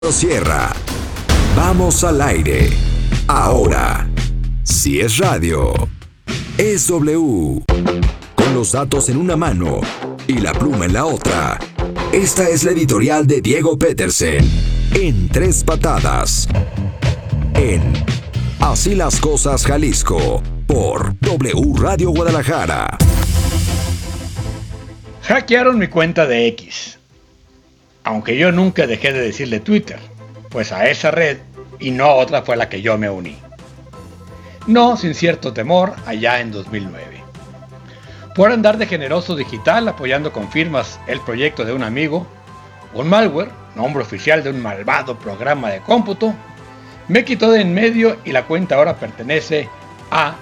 Sierra. Vamos al aire. Ahora. Si es radio, es W. Con los datos en una mano y la pluma en la otra. Esta es la editorial de Diego Petersen. En 3 patadas. En Así las Cosas Jalisco. Por W Radio Guadalajara. Hackearon mi cuenta de X. Aunque yo nunca dejé de decirle Twitter, pues a esa red y no a otra fue a la que yo me uní. No sin cierto temor allá en 2009. Por andar de generoso digital apoyando con firmas el proyecto de un amigo, un malware, nombre oficial de un malvado programa de cómputo, me quitó de en medio y la cuenta ahora pertenece a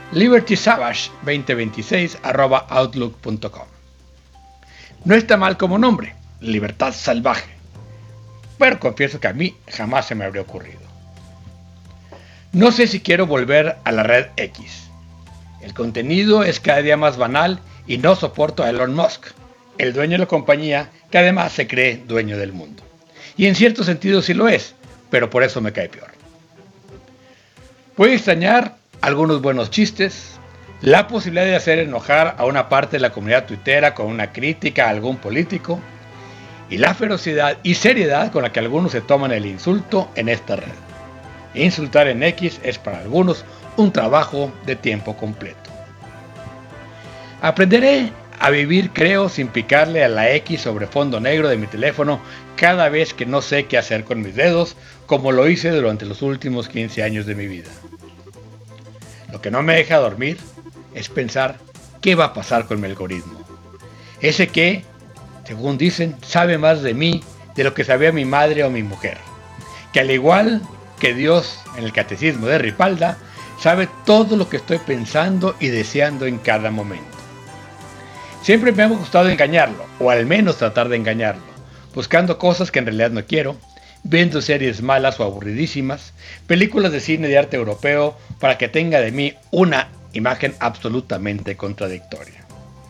libertysavage2026@outlook.com. No está mal como nombre, Libertad Salvaje, pero confieso que a mí jamás se me habría ocurrido. No sé si quiero volver a la red X. El contenido es cada día más banal y no soporto a Elon Musk, el dueño de la compañía que además se cree dueño del mundo. Y en cierto sentido sí lo es, pero por eso me cae peor. Puedo extrañar algunos buenos chistes, la posibilidad de hacer enojar a una parte de la comunidad tuitera con una crítica a algún político, y la ferocidad y seriedad con la que algunos se toman el insulto en esta red. Insultar en X es para algunos un trabajo de tiempo completo. Aprenderé a vivir, creo, sin picarle a la X sobre fondo negro de mi teléfono cada vez que no sé qué hacer con mis dedos, como lo hice durante los últimos 15 años de mi vida. Lo que no me deja dormir es pensar qué va a pasar con mi algoritmo. Ese que, según dicen, sabe más de mí de lo que sabía mi madre o mi mujer. Que al igual que Dios en el catecismo de Ripalda, sabe todo lo que estoy pensando y deseando en cada momento. Siempre me ha gustado engañarlo, o al menos tratar de engañarlo, buscando cosas que en realidad no quiero, viendo series malas o aburridísimas, películas de cine de arte europeo para que tenga de mí una imagen absolutamente contradictoria.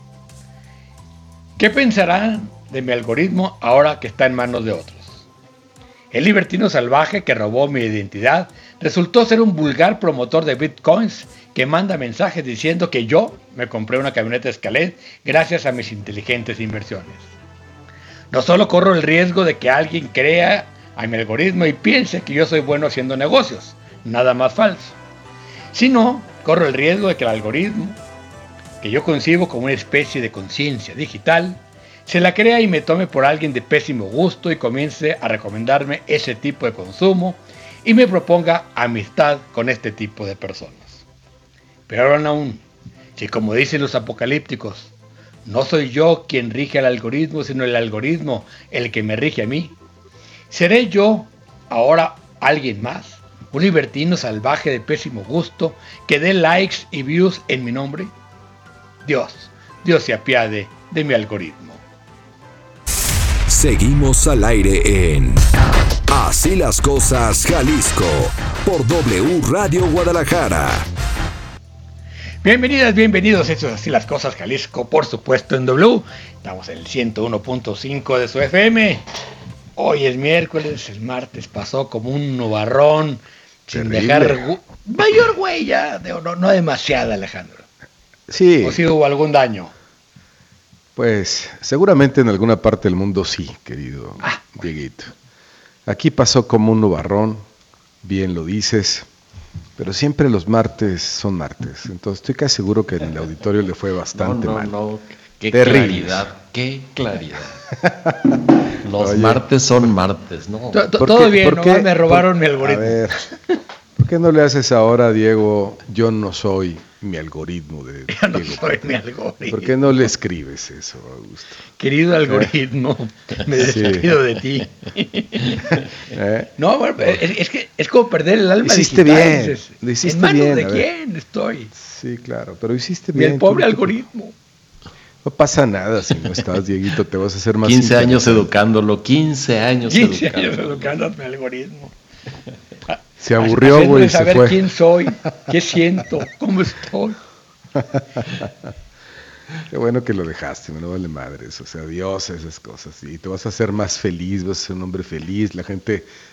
¿Qué pensarán de mi algoritmo ahora que está en manos de otros? El libertino salvaje que robó mi identidad resultó ser un vulgar promotor de bitcoins que manda mensajes diciendo que yo me compré una camioneta Escalade gracias a mis inteligentes inversiones. No solo corro el riesgo de que alguien crea a mi algoritmo y piense que yo soy bueno haciendo negocios, nada más falso, sino corro el riesgo de que el algoritmo, que yo concibo como una especie de conciencia digital, se la crea y me tome por alguien de pésimo gusto y comience a recomendarme ese tipo de consumo y me proponga amistad con este tipo de personas. Peor aún, si como dicen los apocalípticos, no soy yo quien rige al algoritmo, sino el algoritmo el que me rige a mí, ¿seré yo ahora alguien más? ¿Un libertino salvaje de pésimo gusto que dé likes y views en mi nombre? Dios se apiade de mi algoritmo. Seguimos al aire en Así las Cosas Jalisco por W Radio Guadalajara. Bienvenidas, bienvenidos, esto es Así las Cosas Jalisco, por supuesto en W. Estamos en el 101.5 de su FM. Hoy es miércoles, el martes pasó como un nubarrón, sin dejar mayor huella, no demasiada, Alejandro. Sí. ¿O si hubo algún daño? Pues seguramente en alguna parte del mundo sí, querido Dieguito. Aquí pasó como un nubarrón, bien lo dices, pero siempre los martes son martes. Entonces estoy casi seguro que en el auditorio le fue bastante mal. Qué terrible. Claridad. Los martes son martes, ¿no? Todo bien, nomás me robaron mi algoritmo. A ver, ¿por qué no le haces ahora, Diego, yo no soy mi algoritmo de Yo no Diego soy Petersen? mi algoritmo. ¿Por qué no le escribes eso, Augusto? Querido algoritmo, me despido de ti. No, bueno, es que es como perder el alma hiciste digital. bien, Dices, lo hiciste ¿en manos bien, de a ver. quién estoy? Sí, claro, pero hiciste Y bien. el pobre tú- algoritmo. No pasa nada si no estás, Dieguito, te vas a hacer más 15 años interesante. educándolo, 15 años 15 años educándolo. educando a mi algoritmo. Se aburrió, Haciéndome güey, se saber fue. quién soy, qué siento, cómo estoy. Qué bueno que lo dejaste, me no vale madres. O sea, Dios, esas cosas. Y te vas a hacer más feliz, vas a ser un hombre feliz. La gente